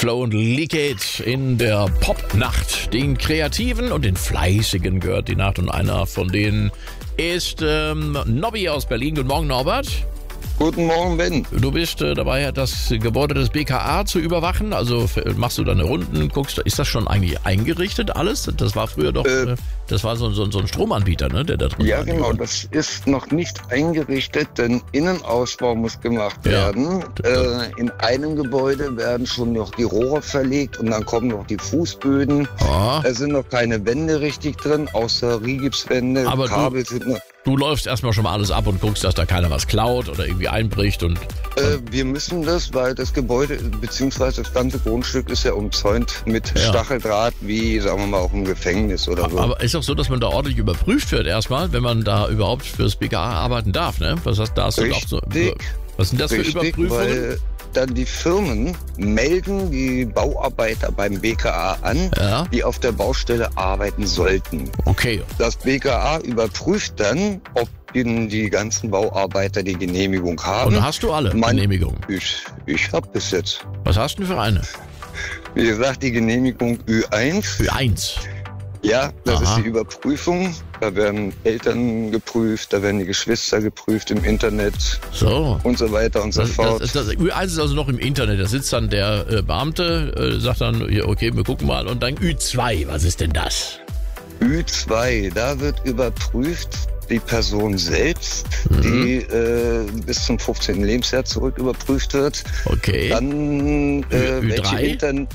Flow und Leakate in der Popnacht. Den Kreativen und den Fleißigen gehört die Nacht und einer von denen ist Nobby aus Berlin. Guten Morgen, Norbert. Guten Morgen, Ben. Du bist dabei, das Gebäude des BKA zu überwachen. Also machst du deine Runden, guckst, ist das schon eigentlich eingerichtet alles? Das war früher doch, das war so ein Stromanbieter, ne, der da drin war. Ja, genau, das ist noch nicht eingerichtet, denn Innenausbau muss gemacht werden. In einem Gebäude werden schon noch die Rohre verlegt und dann kommen noch die Fußböden. Da sind noch keine Wände richtig drin, außer Rigipswände. Aber Kabel sind noch... Du läufst erstmal schon mal alles ab und guckst, dass da keiner was klaut oder irgendwie einbricht und... wir müssen das, weil das Gebäude bzw. das ganze Grundstück ist ja umzäunt mit Stacheldraht, wie, sagen wir mal, auch im Gefängnis oder so. Aber ist doch so, dass man da ordentlich überprüft wird erstmal, wenn man da überhaupt fürs BKA arbeiten darf, ne? Was hast du auch so? Was sind das für Überprüfungen? Weil dann die Firmen melden die Bauarbeiter beim BKA an, die auf der Baustelle arbeiten sollten. Okay. Das BKA überprüft dann, ob die ganzen Bauarbeiter die Genehmigung haben. Und hast du alle Genehmigungen? Ich habe bis jetzt. Was hast du denn für eine? Wie gesagt, die Genehmigung Ü1. Ü1? Ja, das ist die Überprüfung. Da werden Eltern geprüft, da werden die Geschwister geprüft im Internet und so weiter und so fort. Das Ü1 ist also noch im Internet. Da sitzt dann der Beamte, sagt dann, okay, wir gucken mal. Und dann Ü2, was ist denn das? Ü2, da wird überprüft die Person selbst, die bis zum 15. Lebensjahr zurück überprüft wird. Okay. Dann Ü3?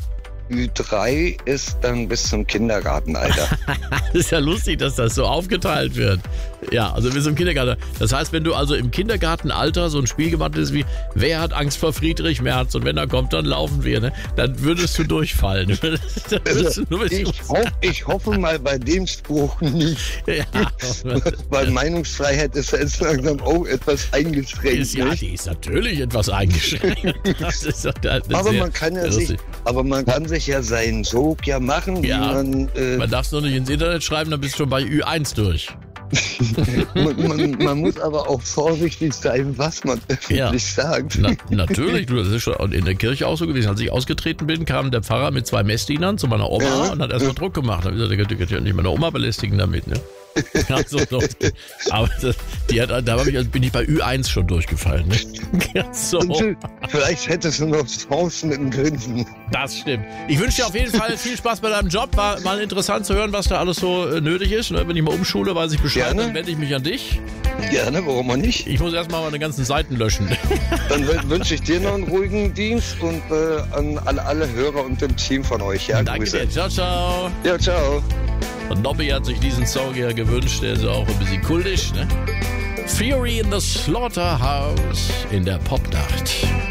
Ü3 ist dann bis zum Kindergartenalter. Das ist ja lustig, dass das so aufgeteilt wird. Ja, also bis zum Kindergarten. Das heißt, wenn du also im Kindergartenalter so ein Spiel gemacht hast wie wer hat Angst vor Friedrich Merz und wenn er kommt, dann laufen wir, ne? Dann würdest du durchfallen. Ich hoffe mal bei dem Spruch nicht. Ja. Weil Meinungsfreiheit ist jetzt langsam auch etwas eingeschränkt. Die ist natürlich etwas eingeschränkt. Aber man kann sich ja seinen Sog machen. Ja, man darf es nur nicht ins Internet schreiben, dann bist du schon bei Ü1 durch. man muss aber auch vorsichtig sein, was man öffentlich sagt. Natürlich, das ist schon in der Kirche auch so gewesen. Als ich ausgetreten bin, kam der Pfarrer mit 2 Messdienern zu meiner Oma und hat erstmal Druck gemacht. Da habe ich gesagt, der könnte ja nicht meine Oma belästigen damit, ne? Aber da bin ich bei Ü1 schon durchgefallen. Ne? Vielleicht hättest du noch Chancen mit dem Grinsen. Das stimmt. Ich wünsche dir auf jeden Fall viel Spaß bei deinem Job. War mal interessant zu hören, was da alles so nötig ist. Wenn ich mal umschule, weiß ich Bescheid, dann wende ich mich an dich. Gerne, warum auch nicht? Ich muss erstmal meine ganzen Seiten löschen. Dann wünsche ich dir noch einen ruhigen Dienst und an alle Hörer und dem Team von euch. Ja, danke dir. Ciao, ciao. Ja, ciao. Und Nobby hat sich diesen Song ja gewünscht, der ist auch ein bisschen kultisch, ne? Fury in the Slaughterhouse in der Popnacht.